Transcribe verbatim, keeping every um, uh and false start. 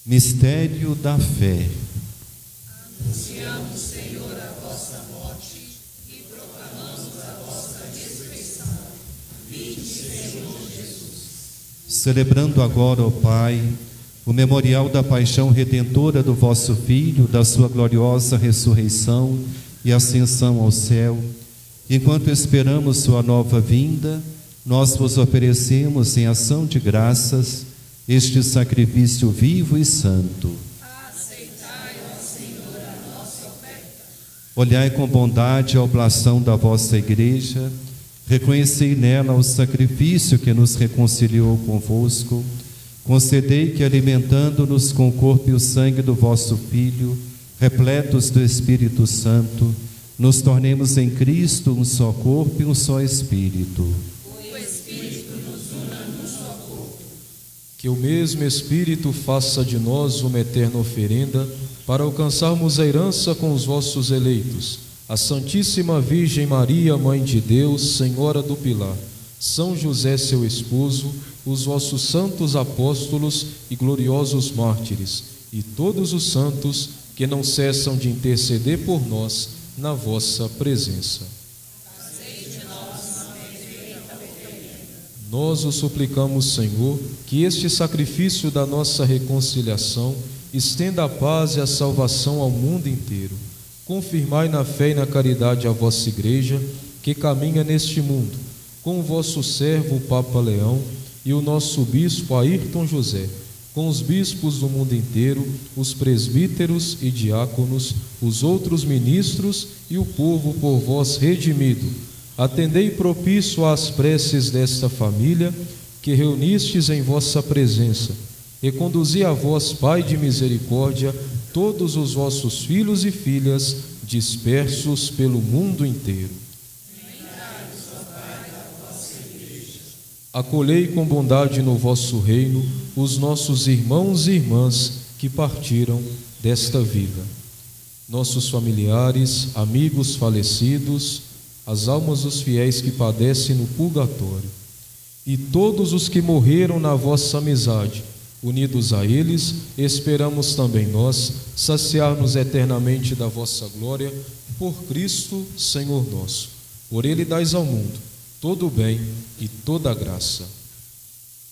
Mistério da fé. Anunciamos, Senhor, a vossa morte e proclamamos a vossa ressurreição. Vinde, Senhor Jesus. Celebrando agora, ó Pai, o memorial da paixão redentora do vosso Filho, da sua gloriosa ressurreição e ascensão ao céu, enquanto esperamos sua nova vinda, nós vos oferecemos em ação de graças este sacrifício vivo e santo. Aceitai, ó Senhor, a nossa oferta. Olhai com bondade a oblação da vossa Igreja, reconhecei nela o sacrifício que nos reconciliou convosco, concedei que, alimentando-nos com o corpo e o sangue do vosso Filho, repletos do Espírito Santo, nos tornemos em Cristo um só corpo e um só Espírito. Que o mesmo Espírito faça de nós uma eterna oferenda para alcançarmos a herança com os vossos eleitos, a Santíssima Virgem Maria, Mãe de Deus, Senhora do Pilar, São José, seu esposo, os vossos santos apóstolos e gloriosos mártires, e todos os santos que não cessam de interceder por nós na vossa presença. Nós o suplicamos, Senhor, que este sacrifício da nossa reconciliação estenda a paz e a salvação ao mundo inteiro. Confirmai na fé e na caridade a vossa Igreja, que caminha neste mundo, com o vosso servo, o Papa Leão, e o nosso bispo Ayrton José, com os bispos do mundo inteiro, os presbíteros e diáconos, os outros ministros e o povo por vós redimido. Atendei propício às preces desta família que reunistes em vossa presença, e conduzi a vós, Pai de misericórdia, todos os vossos filhos e filhas dispersos pelo mundo inteiro. Acolhei com bondade no vosso reino os nossos irmãos e irmãs que partiram desta vida, nossos familiares, amigos falecidos, as almas dos fiéis que padecem no purgatório, e todos os que morreram na vossa amizade. Unidos a eles, esperamos também nós saciar-nos eternamente da vossa glória, por Cristo, Senhor nosso. Por ele dais ao mundo todo o bem e toda a graça.